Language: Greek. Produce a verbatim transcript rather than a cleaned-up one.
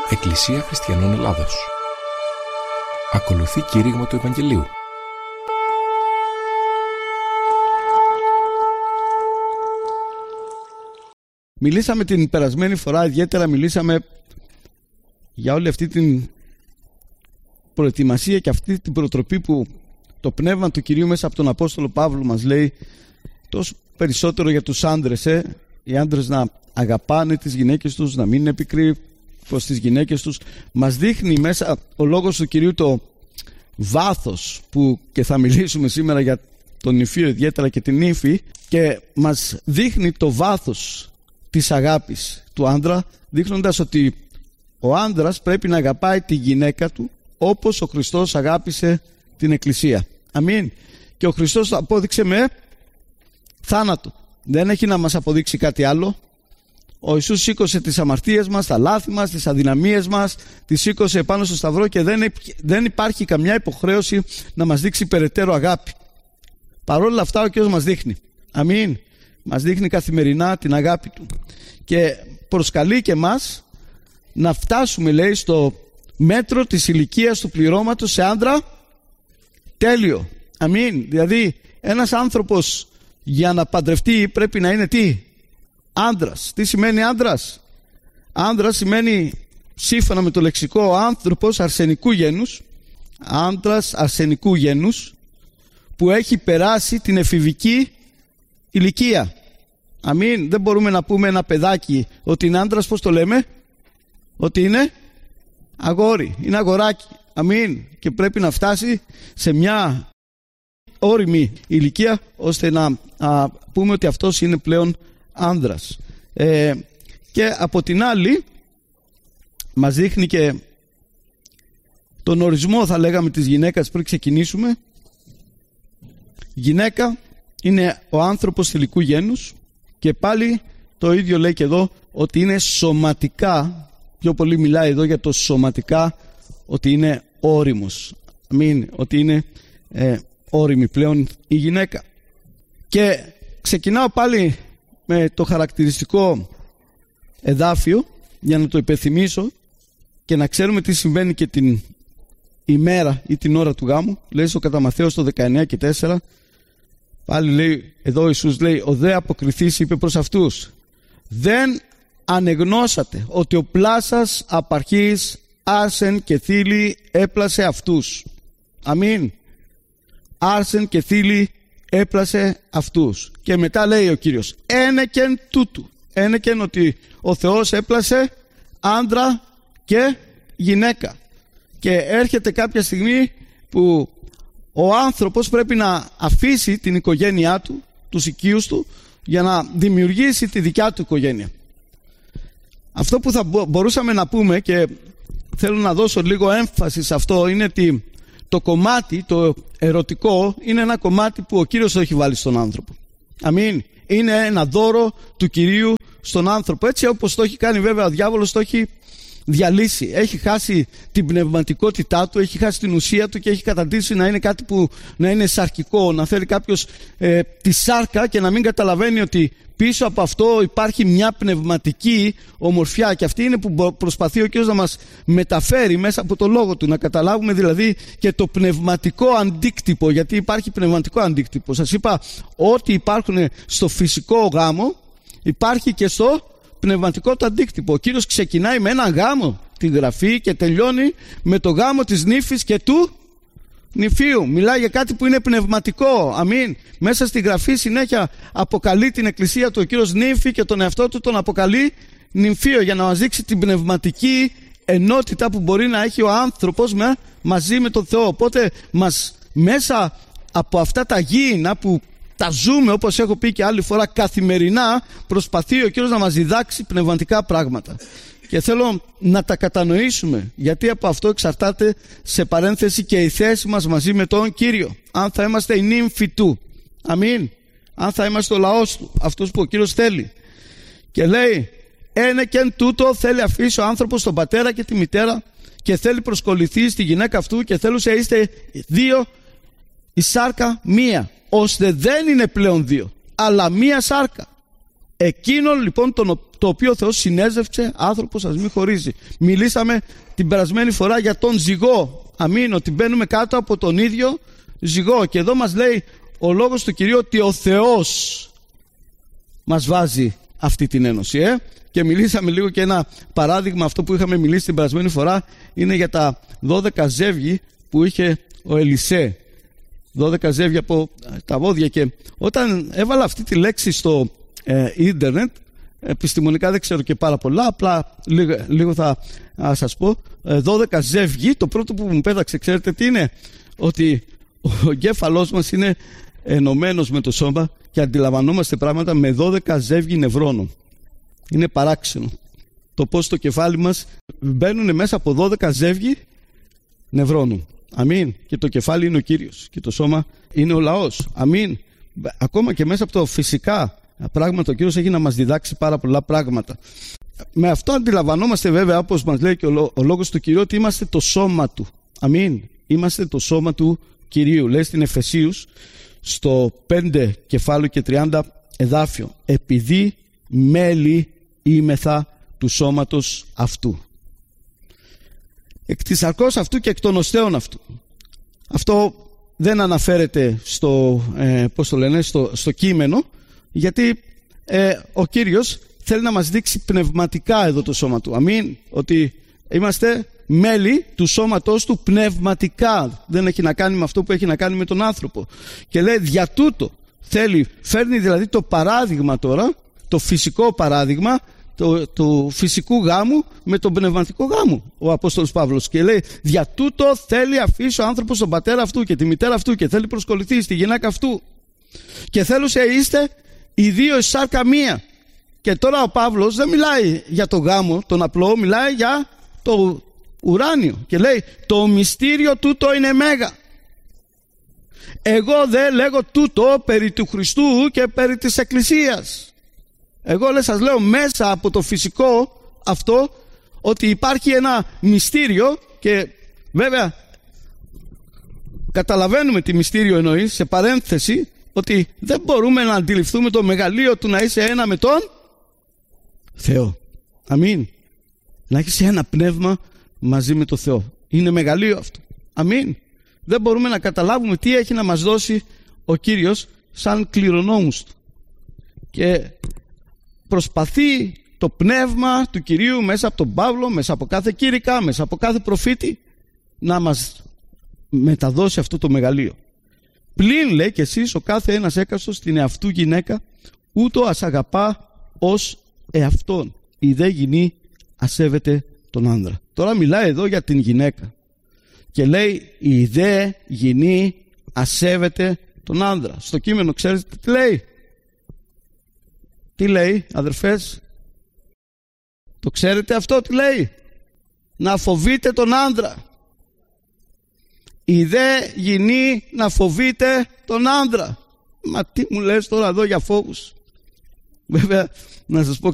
Εκκλησία Χριστιανών Ελλάδος. Ακολουθεί κήρυγμα του Ευαγγελίου. Μιλήσαμε την περασμένη φορά, ιδιαίτερα μιλήσαμε για όλη αυτή την προετοιμασία και αυτή την προτροπή που το πνεύμα του Κυρίου μέσα από τον Απόστολο Παύλο μας λέει τόσο περισσότερο για τους άντρες, ε? οι άντρες να αγαπάνε τις γυναίκες τους, να μην είναι πικροί προς τις γυναίκες τους. Μας δείχνει μέσα ο λόγος του Κυρίου το βάθος που, και θα μιλήσουμε σήμερα για τον νηφίο ιδιαίτερα και την νύφη, και μας δείχνει το βάθος της αγάπης του άντρα, δείχνοντας ότι ο άντρας πρέπει να αγαπάει τη γυναίκα του όπως ο Χριστός αγάπησε την Εκκλησία. Αμήν. Και ο Χριστός το απόδειξε με θάνατο. Δεν έχει να μας αποδείξει κάτι άλλο. Ο Ιησούς σήκωσε τις αμαρτίες μας, τα λάθη μας, τις αδυναμίες μας, τις σήκωσε επάνω στο σταυρό και δεν, δεν υπάρχει καμιά υποχρέωση να μας δείξει περαιτέρω αγάπη. Παρ' όλα αυτά ο Κύριος μας δείχνει. Αμήν. Μας δείχνει καθημερινά την αγάπη Του. Και προσκαλεί και μας να φτάσουμε, λέει, στο μέτρο της ηλικίας του πληρώματος σε άντρα τέλειο. Αμήν. Δηλαδή ένας άνθρωπος για να παντρευτεί πρέπει να είναι τι? Άντρας. Τι σημαίνει άντρας? Άντρας σημαίνει, σύμφωνα με το λεξικό, άνθρωπος αρσενικού γένους, άντρας αρσενικού γένους που έχει περάσει την εφηβική ηλικία. Αμήν. Δεν μπορούμε να πούμε ένα παιδάκι ότι είναι άντρας, πώς το λέμε? Ότι είναι αγόρι, είναι αγοράκι. Αμήν. Και πρέπει να φτάσει σε μια όριμη ηλικία ώστε να α, πούμε ότι αυτός είναι πλέον άνδρας. Ε, και από την άλλη μας δείχνει και τον ορισμό, θα λέγαμε, της γυναίκας πριν ξεκινήσουμε. Γυναίκα είναι ο άνθρωπος θηλυκού γένους και πάλι το ίδιο λέει και εδώ, ότι είναι σωματικά, πιο πολύ μιλάει εδώ για το σωματικά, ότι είναι όριμος. Μην, ότι είναι ε, όριμη πλέον η γυναίκα. Και ξεκινάω πάλι με το χαρακτηριστικό εδάφιο για να το υπενθυμίσω και να ξέρουμε τι συμβαίνει και την ημέρα ή την ώρα του γάμου. Λέει στο κατά Μαθαίος το δεκαεννέα και τέσσερα, πάλι λέει εδώ ο Ιησούς λέει, ο δε αποκριθής είπε προς αυτούς, δεν ανεγνώσατε ότι ο πλάσας απ' αρχής άρσεν και θήλη έπλασε αυτούς. Αμήν. Άρσεν και θήλη έπλασε αυτούς. Και μετά λέει ο Κύριος, ένεκεν τούτου. Ένεκεν ότι ο Θεός έπλασε άντρα και γυναίκα. Και έρχεται κάποια στιγμή που ο άνθρωπος πρέπει να αφήσει την οικογένειά του, τους οικείους του, για να δημιουργήσει τη δικιά του οικογένεια. Αυτό που θα μπορούσαμε να πούμε, και θέλω να δώσω λίγο έμφαση σε αυτό, είναι ότι το κομμάτι, το ερωτικό, είναι ένα κομμάτι που ο Κύριος το έχει βάλει στον άνθρωπο. Αμήν. Είναι ένα δώρο του Κυρίου στον άνθρωπο. Έτσι όπως το έχει κάνει βέβαια ο διάβολος, το έχει διαλύσει. Έχει χάσει την πνευματικότητά του, έχει χάσει την ουσία του και έχει καταντήσει να είναι κάτι που να είναι σαρκικό, να θέλει κάποιος ε, τη σάρκα και να μην καταλαβαίνει ότι πίσω από αυτό υπάρχει μια πνευματική ομορφιά, και αυτή είναι που προσπαθεί ο Κύριος να μας μεταφέρει μέσα από το λόγο Του, να καταλάβουμε δηλαδή και το πνευματικό αντίκτυπο, γιατί υπάρχει πνευματικό αντίκτυπο. Σας είπα ότι υπάρχουν στο φυσικό γάμο, υπάρχει και στο πνευματικό του αντίκτυπο. Ο Κύριος ξεκινάει με έναν γάμο, τη Γραφή, και τελειώνει με το γάμο της νύφης και του νηφίου. Μιλάει για κάτι που είναι πνευματικό. Αμήν. Μέσα στη Γραφή συνέχεια αποκαλεί την Εκκλησία του ο Κύριος νύφη και τον εαυτό του τον αποκαλεί νυμφίο, για να μας δείξει την πνευματική ενότητα που μπορεί να έχει ο άνθρωπος με, μαζί με τον Θεό. Οπότε μας, μέσα από αυτά τα γήινα που τα ζούμε, όπως έχω πει και άλλη φορά, καθημερινά, προσπαθεί ο Κύριος να μας διδάξει πνευματικά πράγματα. Και θέλω να τα κατανοήσουμε, γιατί από αυτό εξαρτάται, σε παρένθεση, και η θέση μας μαζί με τον Κύριο. Αν θα είμαστε οι νύμφοι Του. Αμήν. Αν θα είμαστε ο λαός Του, αυτός που ο Κύριος θέλει. Και λέει, ένεκεν τούτο θέλει αφήσει ο άνθρωπος τον πατέρα και τη μητέρα και θέλει προσκοληθεί στη γυναίκα αυτού και θέλουσε είστε δύο η σάρκα μία, ώστε δεν είναι πλέον δύο, αλλά μία σάρκα. Εκείνον λοιπόν τον, το οποίο ο Θεός συνέζευξε, άνθρωπος ας μην χωρίζει. Μιλήσαμε την περασμένη φορά για τον ζυγό. Αμήν, ότι μπαίνουμε κάτω από τον ίδιο ζυγό. Και εδώ μας λέει ο λόγος του Κυρίου ότι ο Θεός μας βάζει αυτή την ένωση. Ε? Και μιλήσαμε λίγο και ένα παράδειγμα, αυτό που είχαμε μιλήσει την περασμένη φορά, είναι για τα δώδεκα ζεύγη που είχε ο Ελισέ. δώδεκα ζεύγη από τα βόδια. Και όταν έβαλα αυτή τη λέξη στο ε, ίντερνετ, επιστημονικά δεν ξέρω και πάρα πολλά, απλά λίγο, λίγο θα α, σας πω, ε, δώδεκα ζεύγη, το πρώτο που μου πέταξε, ξέρετε τι είναι? Ότι ο εγκέφαλός μας είναι ενωμένος με το σώμα και αντιλαμβανόμαστε πράγματα με δώδεκα ζεύγη νευρώνων. Είναι παράξενο το πως το κεφάλι μας μπαίνουν μέσα από δώδεκα ζεύγη νευρώνων. Αμήν. Και το κεφάλι είναι ο Κύριος και το σώμα είναι ο λαός. Αμήν. Ακόμα και μέσα από το φυσικά πράγματα ο Κύριος έχει να μας διδάξει πάρα πολλά πράγματα. Με αυτό αντιλαμβανόμαστε βέβαια, όπως μας λέει και ο, ο λόγος του Κυρίου, ότι είμαστε το σώμα του. Αμήν. Είμαστε το σώμα του Κυρίου. Λέει στην Εφεσίους στο πέντε κεφάλαιο και τριάντα εδάφιο, επειδή μέλη είμεθα του σώματος αυτού, εκ της σαρκός αυτού και εκ των οστέων αυτού. Αυτό δεν αναφέρεται στο, ε, πώς το λένε, στο, στο κείμενο, γιατί ε, ο Κύριος θέλει να μας δείξει πνευματικά εδώ το σώμα του. Αμήν. Ότι είμαστε μέλη του σώματός του πνευματικά. Δεν έχει να κάνει με αυτό που έχει να κάνει με τον άνθρωπο. Και λέει δια τούτο θέλει, φέρνει δηλαδή το παράδειγμα τώρα, το φυσικό παράδειγμα το, του φυσικού γάμου με τον πνευματικό γάμο ο Απόστολος Παύλος, και λέει δια τούτο θέλει αφήσει ο άνθρωπος τον πατέρα αυτού και τη μητέρα αυτού και θέλει προσκοληθεί στη γυναίκα αυτού και θέλουσε είστε οι δύο εις σάρκα μία. Και τώρα ο Παύλος δεν μιλάει για το γάμο τον απλό, μιλάει για το ουράνιο και λέει το μυστήριο τούτο είναι μέγα. Εγώ δεν λέγω τούτο περί του Χριστού και περί της Εκκλησίας. Εγώ λέει, σας λέω μέσα από το φυσικό αυτό ότι υπάρχει ένα μυστήριο, και βέβαια καταλαβαίνουμε τι μυστήριο εννοεί, σε παρένθεση, ότι δεν μπορούμε να αντιληφθούμε το μεγαλείο του να είσαι ένα με τον Θεό. Αμήν. Να έχεις ένα πνεύμα μαζί με το Θεό. Είναι μεγαλείο αυτό. Αμήν. Δεν μπορούμε να καταλάβουμε τι έχει να μας δώσει ο Κύριος σαν κληρονόμους του. Και προσπαθεί το πνεύμα του Κυρίου μέσα από τον Παύλο, μέσα από κάθε κήρυκα, μέσα από κάθε προφήτη να μας μεταδώσει αυτό το μεγαλείο. Πλην λέει και εσείς ο κάθε ένας έκαστος την εαυτού γυναίκα ούτω ας αγαπά ως εαυτόν, η δε γυνή ασέβεται τον άνδρα. Τώρα μιλάει εδώ για την γυναίκα και λέει η δε γυνή ασέβεται τον άνδρα. Στο κείμενο ξέρετε τι λέει? Τι λέει αδερφές? Το ξέρετε αυτό τι λέει? Να φοβείτε τον άνδρα. Η δε γυνή να φοβείτε τον άνδρα. Μα τι μου λες τώρα εδώ για φόβους? Βέβαια να σας πω